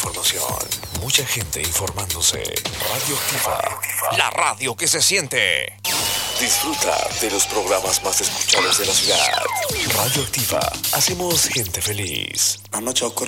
información. Mucha gente informándose. Radioactiva, la radio que se siente. Disfruta de los programas más escuchados de la ciudad. Radioactiva, hacemos gente feliz. Anoche